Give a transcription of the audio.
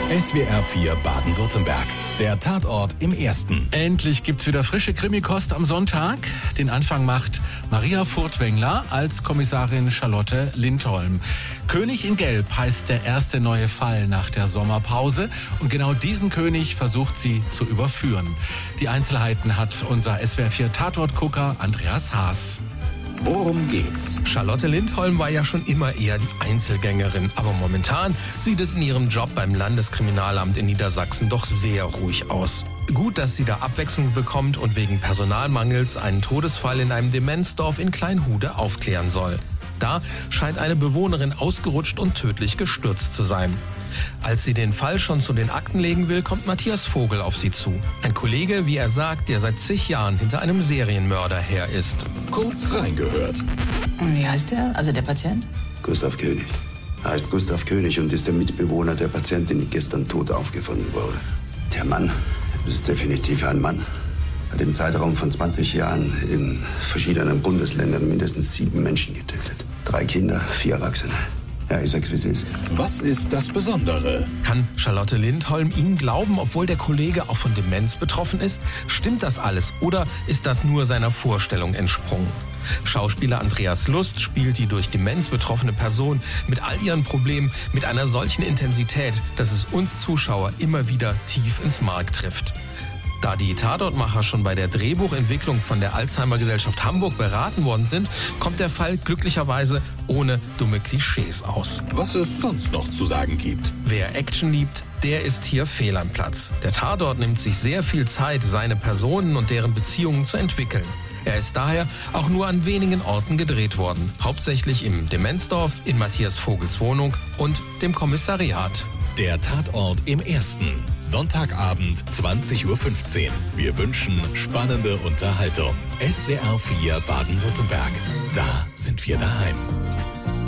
SWR 4 Baden-Württemberg. Der Tatort im Ersten. Endlich gibt's wieder frische Krimikost am Sonntag. Den Anfang macht Maria Furtwängler als Kommissarin Charlotte Lindholm. König in Gelb heißt der erste neue Fall nach der Sommerpause. Und genau diesen König versucht sie zu überführen. Die Einzelheiten hat unser SWR 4 Tatortgucker Andreas Haas. Worum geht's? Charlotte Lindholm war ja schon immer eher die Einzelgängerin, aber momentan sieht es in ihrem Job beim Landeskriminalamt in Niedersachsen doch sehr ruhig aus. Gut, dass sie da Abwechslung bekommt und wegen Personalmangels einen Todesfall in einem Demenzdorf in Kleinhude aufklären soll. Da scheint eine Bewohnerin ausgerutscht und tödlich gestürzt zu sein. Als sie den Fall schon zu den Akten legen will, kommt Matthias Vogel auf sie zu. Ein Kollege, wie er sagt, der seit zig Jahren hinter einem Serienmörder her ist. Kurz reingehört. Wie heißt der? Also der Patient? Gustav König. Er heißt Gustav König und ist der Mitbewohner der Patientin, die gestern tot aufgefunden wurde. Der Mann, das ist definitiv ein Mann, hat im Zeitraum von 20 Jahren in verschiedenen Bundesländern mindestens 7 Menschen getötet. 3 Kinder, 4 Erwachsene. Ja, ich sag's, wie es ist. Was ist das Besondere? Kann Charlotte Lindholm ihm glauben, obwohl der Kollege auch von Demenz betroffen ist? Stimmt das alles oder ist das nur seiner Vorstellung entsprungen? Schauspieler Andreas Lust spielt die durch Demenz betroffene Person mit all ihren Problemen mit einer solchen Intensität, dass es uns Zuschauer immer wieder tief ins Mark trifft. Da die Tatortmacher schon bei der Drehbuchentwicklung von der Alzheimer-Gesellschaft Hamburg beraten worden sind, kommt der Fall glücklicherweise ohne dumme Klischees aus. Was es sonst noch zu sagen gibt. Wer Action liebt, der ist hier fehl am Platz. Der Tatort nimmt sich sehr viel Zeit, seine Personen und deren Beziehungen zu entwickeln. Er ist daher auch nur an wenigen Orten gedreht worden. Hauptsächlich im Demenzdorf, in Matthias Vogels Wohnung und dem Kommissariat. Der Tatort im Ersten. Sonntagabend 20:15 Uhr. Wir wünschen spannende Unterhaltung. SWR 4 Baden-Württemberg. Da sind wir daheim.